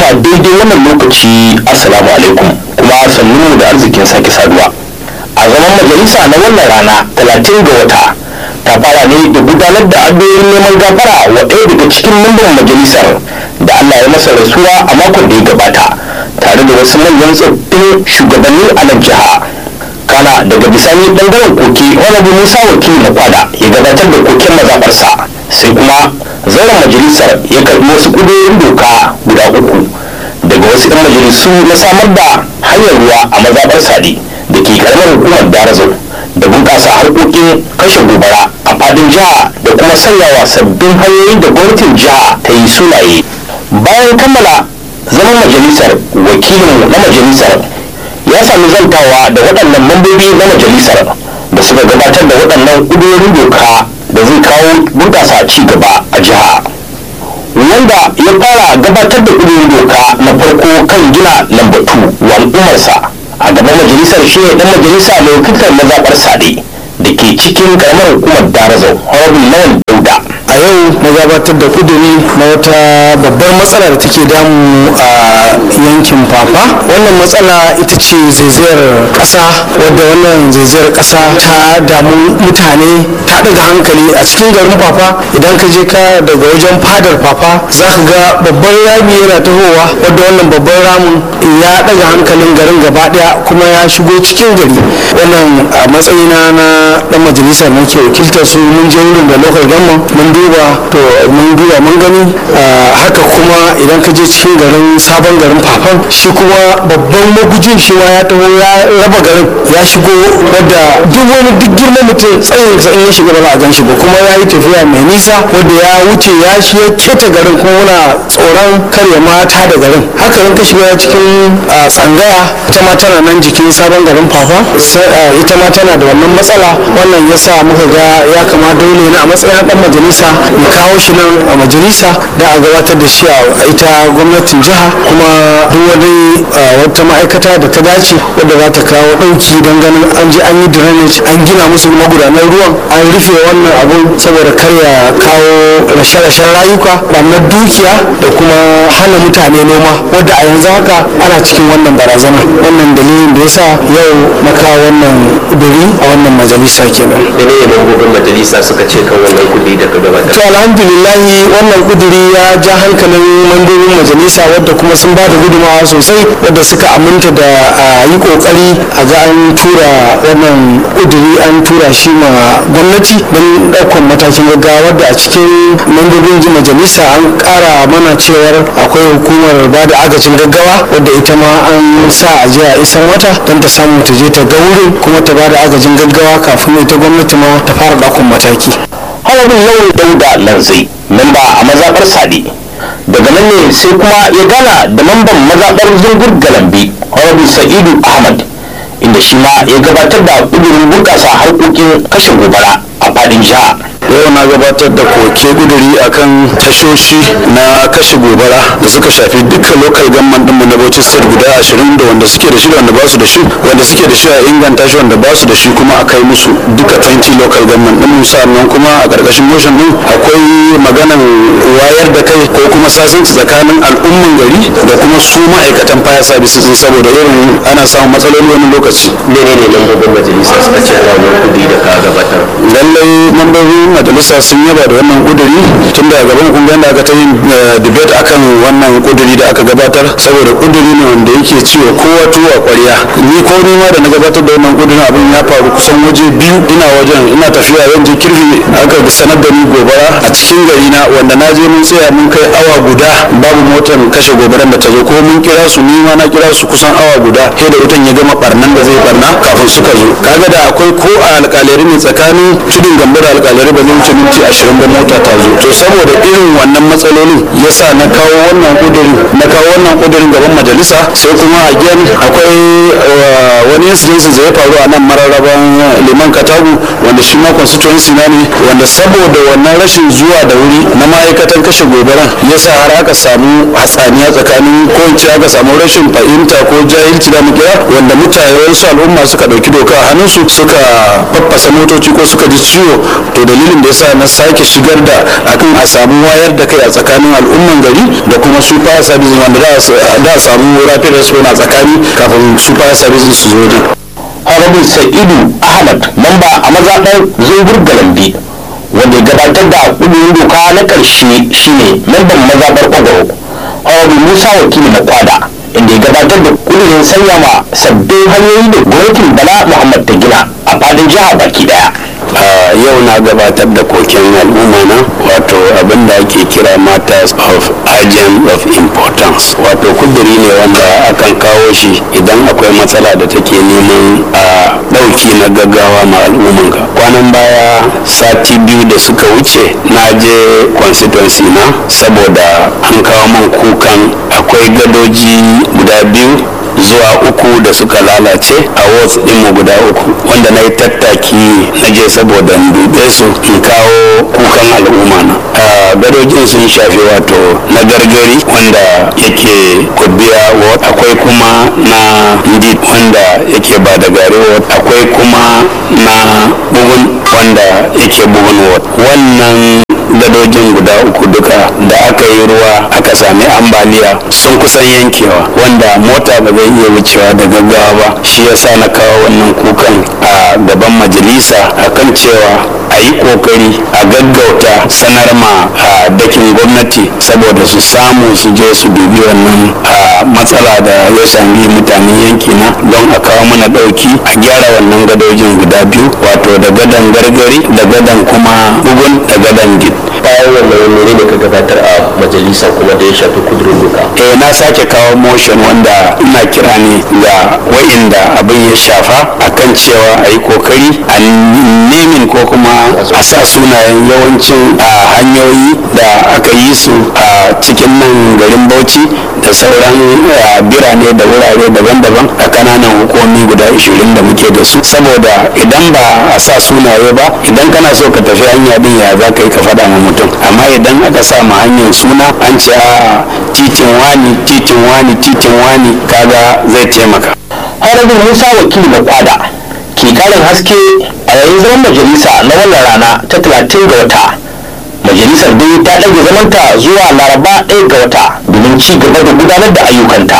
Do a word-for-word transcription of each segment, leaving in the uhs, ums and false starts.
a daidai wannan lokaci assalamu alaikum kuma sannunmu da arzikin sake saduwa a zaman majalisa na wannan rana talatin ga wata ta fara ne da gudanar da addu'o'in neman gafara wa ɗaya daga cikin mamban majalisar da Allah ya masa rasuwa a makon da ya gabata tare da wasu manyan tsoffin shugabanni a nan jiha. Kana daga bisani bangaren koke wani musa wakili na kwada ya gabatar da koken mazaɓarsa sai kuma zauren majalisar ya karɓi wasu ƙudurorin doka guda uku daga wasu 'yan majalisu na samar da hanyar ruwa a mazaɓar sadi da ke karamar hukumar darazau da bunƙasa harkokin kashe gobara a fadin jiha da kuma sanyawa sabbin hanyoyin da gwamnatin jiha ta yi sunaye. Bayan kammala zaman majalisar, wakilin na majalisar ya sami zantawa da waɗannan mambobi na majalisar da suka gabatar da waɗannan ƙudurorin doka da zai kawo bunƙasa ci gaba a jiha. Wanda ya fara gabatar da ƙudurorin doka na farko kan gina lambatu wa al'ummarsa a gaban majalisar shi ne ɗan majalisa mai wakiltar mazaɓar sade da ke cikin karamar hukumar darazau honorable lawan dauda. A yau na gabatar da kuduri na wata babbar matsala da take damu a yankin fafa. Wannan matsala ita ce zaizayar ƙasa, wadda wannan zaizayar ƙasa ta damu mutane, ta daga hankali a cikin garin fafa. Idan ka je ka daga wajen fadar fafa za ka ga babban rami yana tahowa, wadda wannan babban ramin ya daga hankalin garin gaba daya kuma ya shigo cikin gari. Wannan a matsayina na dan majalisa nake wakiltar su, mun je wurin da local government mun duba to mun duba mun gani. Haka kuma idan ka je cikin garin sabon garin fafan, shi kuma babban magujin shi ma ya taho ya raba garin ya shigo, wadda duk wani duk girman mutum tsayin sa in ya shiga ba za a gan shi ba, kuma ya yi tafiya mai nisa wadda ya wuce ya shi ya keta garin kuma muna tsoron karya mata da garin. Haka in ka shiga cikin tsangaya, ita ma tana nan jikin sabon garin fafa, ita ma tana da wannan matsala. Wannan ya sa muka ga ya kama dole na a matsayin dan majalisa mu kawo shi nan a majalisa da a gabatar da shi a ita gwamnatin jiha, kuma duk wani wata ma'aikata da ta dace wadda za ta kawo ɗauki don ganin an je an yi drainage, an gina musu magudanar ruwan, an rufe wannan abun saboda kar ya kawo rashe-rashen rayuka, ɓannar dukiya da kuma hana mutane noma, wadda a yanzu haka ana cikin wannan barazana. Wannan dalilin da ya sa yau na kawo wannan kuduri a wannan majalisa kenan. Da ne mambobin majalisa suka ce kan wannan kudi da ka gabatar? To alhamdulillahi wannan kuduri ya ja hankalin mambobin majalisa, wadda kuma sun ba da gudunmawa sosai, wadda suka aminta da a yi kokari a ga an tura wannan kuduri an tura shi ma gwamnati don ɗaukar matakin gaggawa, wadda a cikin mambobin majalisa an ƙara mana cewar akwai hukumar ba da agajin gaggawa wadda ita ma an sa a je a isan wata don ta samu ta je ta ga wurin kuma ta ba da agajin gaggawa kafin ita gwamnati ma ta fara ɗaukar mataki. Honorable Lawan Dauda Lanzai, memba a mazaɓar Sade. Daga nan ne sai kuma ya gana da mamban mazaɓar Zungur Galambi, Honorable Sa'idu Ahmad, inda shi ma ya gabatar da ƙudurin bunƙasa harkokin kashe gobara a faɗin jiha. Yau na gabatar da koke guduri akan tashoshi na kashe gobara da suka shafi dukkan local government ɗinmu na Bauchi State guda ashirin, da wanda suke da shi da wanda ba su da shi, wanda suke da shi a inganta shi, wanda ba su da shi kuma a kai musu duka twenty local government ɗinmu. Sannan kuma a ƙarƙashin motion ɗin akwai maganan wayar da kai ko kuma sasanci tsakanin al'umman gari da kuma su ma'aikatan fire services din, saboda irin ana samun matsaloli wani lokaci. Menene lambobin majalisa suka ce a wannan kudi da ka gabatar? Lallai mambobin majalisa sun yaba da wannan kuduri, tun da gaban kun ga aka ta yin debate akan wannan kuduri da aka gabatar, saboda kuduri ne wanda yake ciwo kowa tuwo a ƙwarya. Ni ko ni ma da na gabatar da wannan kudurin abin ya faru kusan waje biyu, ina wajen ina tafiya zan je kirfi aka sanar da ni gobara a cikin gari na, wanda na je mun tsaya mun kai awa guda babu motar kashe gobaran da ta zo, ko mun kira su, ni ma na kira su kusan awa guda, sai da wutan ya gama barnan da zai barna kafin suka zo. Kaga da akwai ko a alƙalari ne tsakanin tudun gambo da alƙalari ba zai wuce minti ashirin ba mota ta zo. To saboda irin wannan matsalolin yasa na kawo wannan kudirin na kawo wannan kudirin gaban majalisa. Sai kuma again akwai wani incident da ya faru a nan mararraban liman katagu, wanda shi ma constituency na ne, wanda saboda wannan rashin zuwa da wuri na ma'aikatan kashe gobaran yasa har aka samu hatsaniya tsakanin ko in ce aka samu rashin fahimta ko jahilci da muke wanda mutane wasu al'umma suka dauki doka a hannunsu suka faffasa motoci ko suka ji ciwo. To dalilin da yasa na sake shigar da akan a samu wayar da kai a tsakanin al'umman gari da kuma su fire service wanda da samu rapid response a tsakani kafin su fire service su zo din. Honorable Sa'idu Ahmad mamba a mazaɓar Zungur Galambi wanda ya gabatar da ƙudurin doka na ƙarshe shine memban mazaɓar Kwagwaro Honorable Musa Wakili na Kwada inda ya gabatar da ƙudurin sanya ma sabbin hanyoyi da gwamnatin Bala Muhammad ta gina a fadin jiha baki daya. Yau na gabatar da koken al'umma na wato abin da ake kira matters of urgent of importance, wato kuduri ne wanda akan kawo shi idan akwai matsala da take neman a ɗauki na gaggawa ma al'ummanka. Kwanan baya sati biyu da suka wuce na je constituency na saboda an kawo man kukan akwai gadoji guda biyu zuwa uku da suka lalace a wards ɗinmu guda uku wanda na yi tattaki na je saboda dube su in kawo kukan al'umma na. Gadojin sun shafi wato na gargari wanda yake kubiya ward, akwai kuma na ndid wanda yake ba da gari ward, akwai kuma na bugun wanda yake bugun ward. Wannan gadojin guda uku duka da aka yi ruwa aka sami ambaliya sun kusan yankewa wanda mota ba zai iya wucewa da gaggawa ba. Shi yasa na kawo wannan kukan a gaban majalisa akan cewa a yi kokari a gaggauta sanar ma a dakin gwamnati saboda su samu su je su dubi wannan matsala da ya sami mutanen yankina don a kawo mana dauki a gyara wannan gadojin guda biyu wato da gadan gargari da gadan kuma bugun da gadan gid. Bayan wannan wani ne ka gabatar a majalisa kuma da ya shafi kudurin doka? Eh na sake kawo motion wanda ina kira ne ga wa'inda abin ya shafa akan cewa a yi kokari a nemin ko kuma a sa sunayen yawancin hanyoyi da aka yi su a cikin nan garin Bauchi da sauran birane da wurare daban-daban a kananan hukumomi guda ishirin da muke da su, saboda idan ba a sa sunaye ba idan kana so ka tafi hanya din ya za ka yi ka faɗa ma mutum, amma idan aka sa ma hanyar suna an ce a titin wani titin wani titin wani kaga zai taimaka. Honorable Musa Wakili na Kwada ke karin haske a yayin zaman majalisa na wannan rana ta talatin ga wata. Majalisar dai ta ɗage zamanta zuwa Laraba ɗaya ga wata domin ci gaba da gudanar da ayyukanta.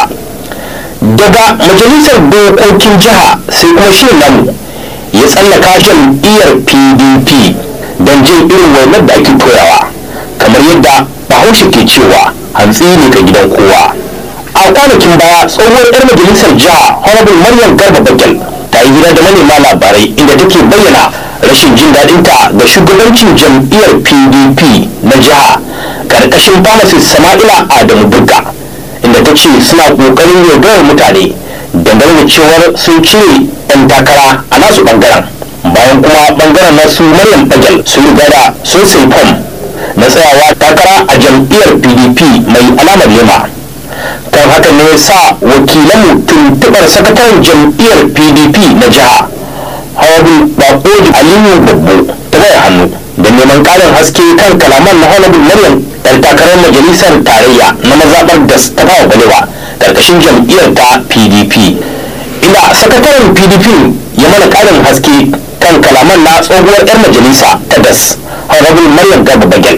Daga majalisar dokokin jiha sai kuma shirin namu ya tsallaka jam'iyyar P D P don jin irin wainar da ake toyawa, kamar yadda Bahaushe ke cewa hantsi ne ga gidan kowa. A kwanakin baya tsohuwar 'yar majalisar jiha Honorable Maryam Garba Bagel ta yi hira da manema labarai inda take bayyana rashin jin daɗinta ga shugabancin jam'iyyar P D P na jiha karkashin pharmacist Sama'ila Adamu Burga, inda ta ce suna ƙoƙarin yaudarar mutane dangane da cewar sun cire 'yan takara a nasu ɓangaren, bayan kuma ɓangaren nasu Maryam Bagel sun riga da sun sai fom na tsayawa takara a jam'iyyar P D P mai alamar yamma. Kan haka ne ya sa wakilanmu tuntuɓar sakataren jam'iyyar P D P na jiha Honorable Bakoji Aliyu Babbo ta wayar hannu da neman ƙarin haske kan kalaman na Honorable Maryam yar takarar majalisar tarayya na mazaɓar da ta bawa balewa ƙarƙashin jam'iyyar ta P D P, inda sakataren P D P ya mana ƙarin haske kan kalaman na tsohuwar 'yar majalisa ta das Honorable Maryam Garba Bagel.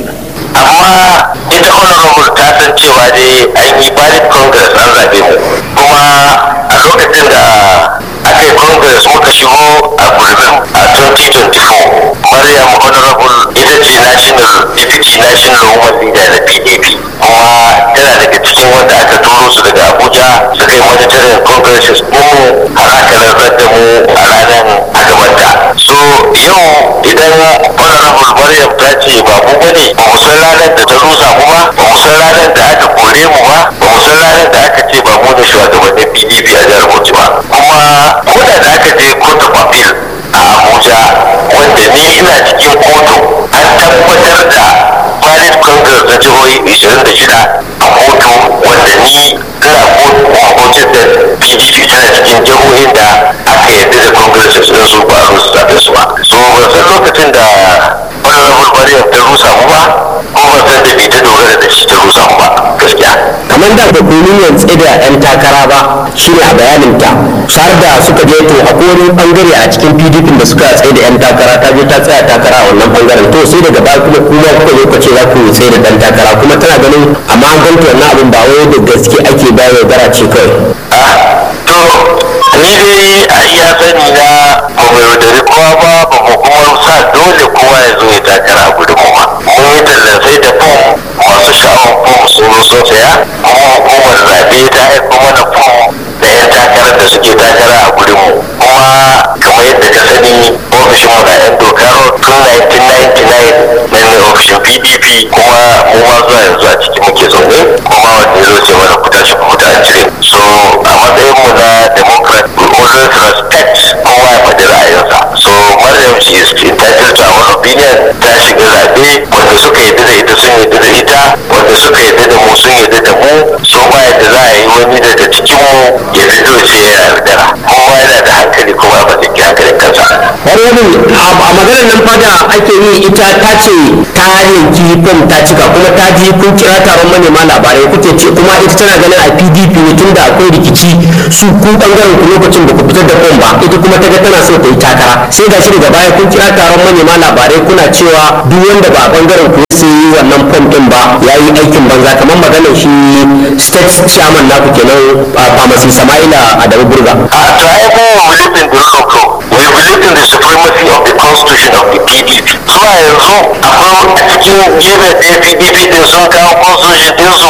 Amma ita honorable ta san cewa dai an yi valid congress an zaɓe mu, kuma a lokacin da aka yi congress muka shigo a gurbin a twenty twenty-four Maryam honorable ita ce national deputy national woman leader na P D P, kuma tana daga cikin wanda aka turo su daga Abuja suka yi monitoring congresses mu har aka rantsar da mu a ranar a gabanta. So yau idan honorable Maryam ta ce ba mu bane, ba mu san ranar da ta rusa mu ba, ba mu san ranar da aka kore mu ba, ba mu san ranar da aka ce ba mu da shugabannin P D P a jihar Bauchi ba. Kuma ko da aka je court of appeal a Abuja wanda ni ina cikin kotu an tabbatar da valid congress na jihohi ishirin da shida a kotu wanda ni ina kotu a kotun da P D P tana cikin jihohin da aka yarda da congresses din su ba su zaɓe su ba. So ban san lokacin da honorable Maryam ta rusa mu ba, ko ban san da bai ta dogara tsaye da 'yan takara ba shine a bayaninta har da suka je to a wani bangare a cikin P D P da suka tsaye da 'yan takara ta je ta tsaya takara a wannan bangaren to sai daga baya kuma kuma kuka zo ka ce za ku tsaye da dan takara kuma tana ganin amma an ganta wannan abin ba wai da gaske ake bayar gara ce kai. to ni dai a iya sani na ba mu yaudari kowa ba ba mu kuma sa dole kowa ya zo ya takara a gudun mu ba mun yi tallantai da fom masu sha'awar fom sun zo sun saya kuma hukumar zaɓe ta aiko mana fom da 'yan takarar da suke takara a gudun mu kuma kamar yadda ka sani ofishin mu na 'yan doka tun nineteen ninety-nine na ne ofishin P D P kuma mu ma zuwa yanzu a ciki muke zaune kuma wanda ya zo ce mana ku tashi ku fita an cire so a matsayin mu na democrat we always respect kowa ya faɗi ra'ayinsa so Maryam she is entitled to our opinion ta shiga zaɓe wanda suka yi da ita sun yi da ita wanda suka yi da mu sun yi da mu so ba yadda za a yi wani daga cikin mu ya fito ce ya yaudara kowa yana da hankali kowa ba zai ki hankalin kansa. wani a maganar nan fada ake yi ita ta ce ta yanki fom ta cika kuma ta ji kun kira taron manema labarai kuke ce kuma ita tana ganin a P D P ne tunda akwai rikici su ku bangaren ku lokacin da ku fitar da fom ba ita kuma ta ga tana so ta yi takara sai ga shi daga baya kun kira taron manema labarai kuna cewa duk wanda ba a bangaren ku sai yi wannan fom din ba ya yi aikin banza kamar maganar shi state chairman naku kenan pharmacy Sama'ila Adamu Burga. a to ai mu believe in the rule of law we believe in the supremacy of the constitution of the P D P zuwa yanzu akwai a cikin jibin ɗaya P D P din sun kawo constitution din su